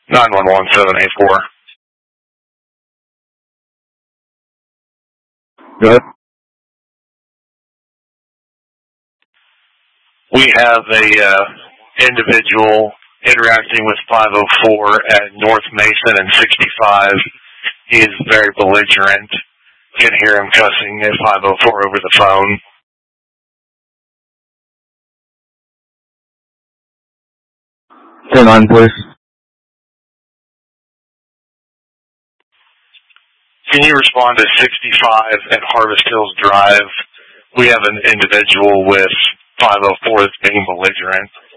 911-784. Good. We have a individual interacting with 504 at North Mason and 65. He is very belligerent. You can hear him cussing at 504 over the phone. 10-9, please. Can you respond to 65 at Harvest Hills Drive? We have an individual with 504 that's being belligerent.